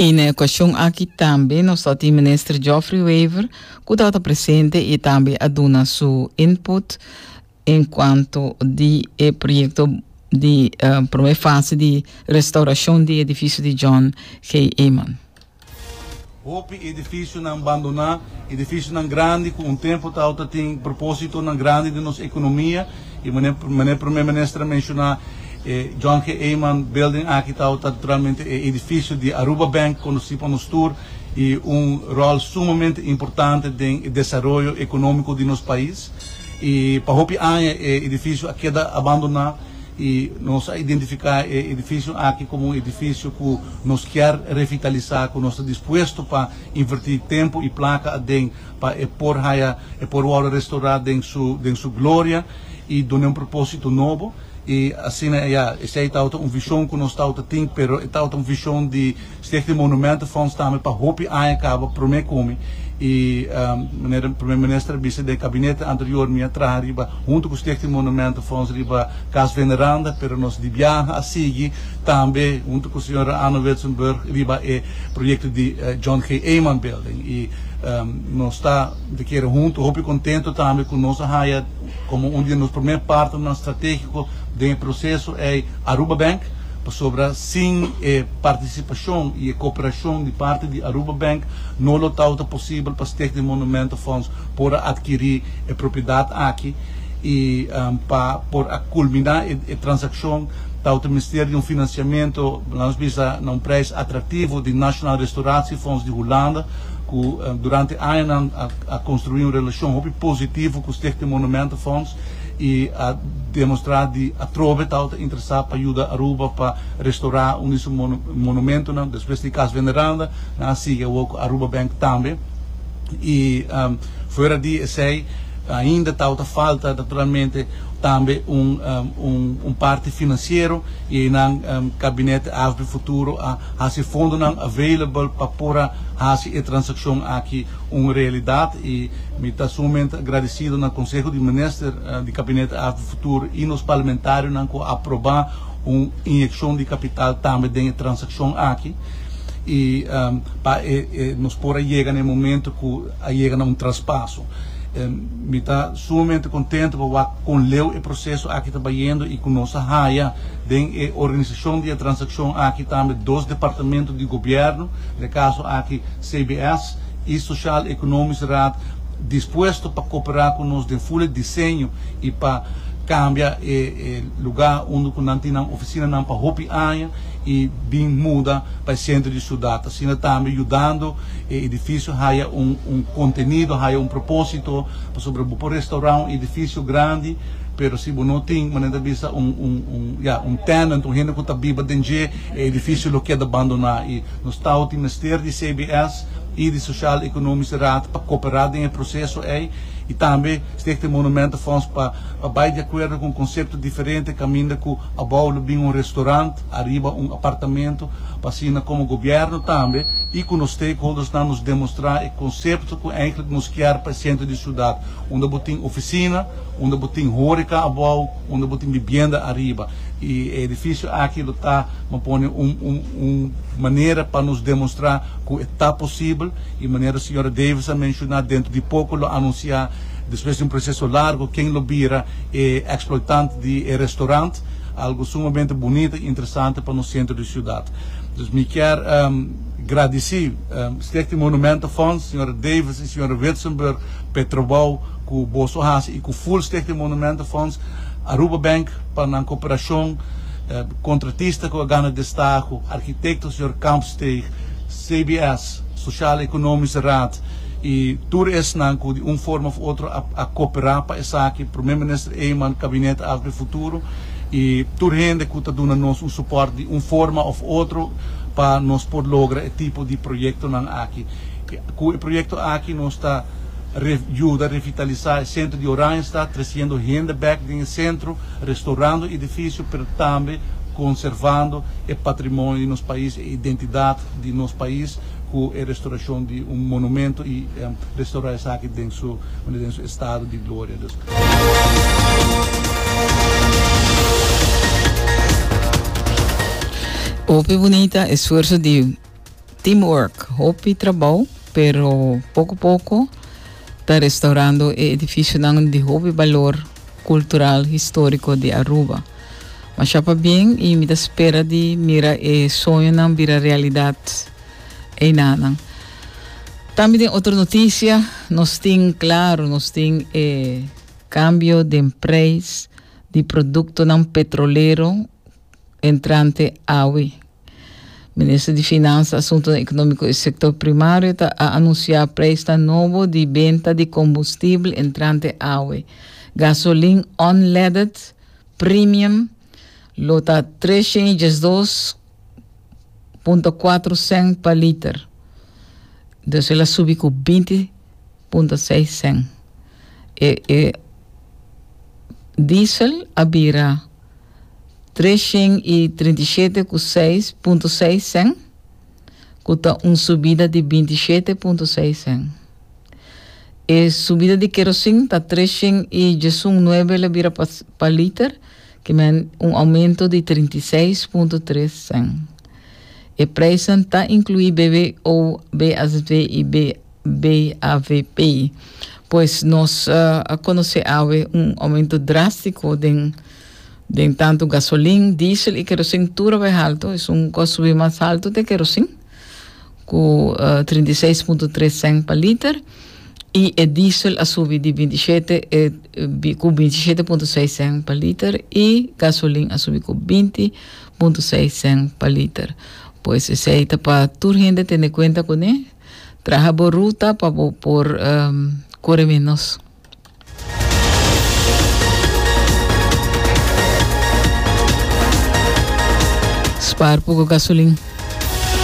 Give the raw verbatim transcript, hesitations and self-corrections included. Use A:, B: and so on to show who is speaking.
A: E na questão aqui também, nós temos o ministro Geoffrey Weaver, que está presente e também a dar seu input enquanto de eh, projeto de uh, primeira fase de restauração do edifício de John K. Eman.
B: Hope edifício não abandonar, edifício não grande, com um tempo tal tem propósito não grande de nossa economia, e mané primeiro-ministro mencionar eh, John K. Eman Building aqui tal naturalmente é edifício de Aruba Bank, conhecido para nos tour, e um rol sumamente importante no desenvolvimento econômico de nosso país. E para Hope é edifício a queda abandonar, e nós identificar o edifício aqui como um edifício que nos quer revitalizar, que nós estamos dispostos para invertir tempo e placa dentro para pôr raia e pôr o restaurar dentro sua dentro sua glória e dar um propósito novo. E assim é essa é uma visão que nós estamos tendo, pero é uma visão de este monumento fonds também para Hope acaba primeiro como e maneira primeiro-ministro disse do gabinete anterior me atrás riba junto com este monumento fonds riba casa veneranda, pero nós de viagem a seguir também junto com a senhora Anna Witzenberg riba é projeto de uh, John K. Eman Building e um, nós está de querer junto, Hope contento também com nossa raia como um de nos primeiros partners estratégicos do processo é Aruba Bank, sobre sim eh, participação e cooperação de parte de Aruba Bank, não é tal possível para ter de monumento funds por adquirir a propriedade aqui e um, para por culminar a, a transação tal o Ministério de um financiamento nós visa num preço atrativo de National Restaurant Funds de Holanda que um, durante anos a, a construir uma relação muito positiva com os de monumento funds e a demonstrar de a trove tal interessar para ajudar Aruba para restaurar um desse monumento não depois de casa veneranda assim o Aruba Bank também e um, fora de sei ainda tal falta naturalmente também um um um parte financeiro e na um, gabinete Ave Futuro a a se fundo não available para pôr a a transação aqui uma realidade e me está sumamente agradecido no Conselho de Ministros uh, de Gabinete Ave Futuro e nos parlamentares não aprovar uma injeção de capital também dentro da transação aqui e um, para e, e, nos pôr a chegar no momento que chega a um traspasso. Me está sumamente contente com o processo aqui trabalhando e com nossa raia de organização de transação aqui também dos departamentos de governo, no caso aqui C B S e Social Economic Raad, disposto para cooperar com nós de full desenho e para cambiar o lugar onde não tem oficina não para Hope Aia e bem muda para o centro de cidade. Assim também ajudando o edifício a um, um conteúdo, a um propósito sobre o restaurante, um edifício grande, pero se não tem maneira de vista um um um yeah, um tenant, um gente que está viva dentro o edifício lo quer abandonar e nos está o Ministério de C B S e de Social Economic Raad para cooperar no processo aí e também este monumento fomos para para de acordo com um conceito diferente caminho com a bola bem um restaurante arriba um apartamento para assim como governo também e com os stakeholders para nos demonstrar o conceito que eigenlijk nos quer para o centro de cidade onde botem oficina onde botem hórica a bola onde botem vivenda arriba e o edifício aqui está põe um um um maneira para nos demonstrar que está possível e maneira a senhora Davis a mencionar dentro de pouco lo anunciar depois de um processo largo quem lo vira é exploitante de é restaurante algo sumamente bonito e interessante para o centro da cidade. Então me quer um, agradecer um, este monumento funds senhora Davis e senhora Witzenberg Petrobal com o Bolso Hasi e com o full este monumento funds Aruba Bank para a cooperação eh, contratista com a Gana de Estado, arquiteto o senhor Kampsteeg, C B S, Social Economic Raad e tudo isso de uma forma ou outra a, a cooperar para essa aqui, primeiro-ministro Eman, gabinete Ave Futuro e tudo gente que está dando nos um suporte de uma forma ou outra para nós poder lograr esse tipo de projeto aqui. O projeto aqui nós está ajuda a revitalizar o centro de Orange, está trazendo gente back no centro, restaurando o edifício, mas também conservando o patrimônio de nosso país, a identidade de nosso país, com a restauração de um monumento e um, restaurar isso aqui dentro do seu estado de glória.
A: Ope bonita esforço de teamwork, hopi trabalho, pero pouco a pouco está restaurando o edifício de hobby valor cultural histórico de Aruba. Mas já para bem e me dá espera de mira e sonho não vira realidade em nada. Também tem outra notícia, nós tem claro, nós tem eh, cambio de preço de produto não petrolero entrante awe. Ministro de Finanças, Assuntos Econômicos e Sector Primário está a anunciar preço novo de venda de combustível entrante awe. Gasolina unleaded premium lota trezentos e dois vírgula quatro cent per liter. Então ela subiu com vinte vírgula seis cent. E, e diesel abira trezentos e trinta e sete vírgula seis cent, com uma subida de vinte e sete vírgula seis cent. E subida de querosene está trezentos e dezenove libras per liter, que é um aumento de trinta e seis vírgula três cent. E preço está incluído B B O, B A S V e B A V P. Pois nós uh, conhecemos um aumento drástico de, de tanto gasolina, diesel e querosene, tudo é alto. É um custo mais alto de querosene, com uh, trinta e seis vírgula três cent per liter. E o diesel a subir de vinte e sete, eh, com vinte e sete vírgula seis cent per liter e gasolina a subir com vinte vírgula seis cent per liter. Pois isso aí está para toda gente ter em conta com ele. Traja por ruta para por um, correr menos. Spar pouco gasolina.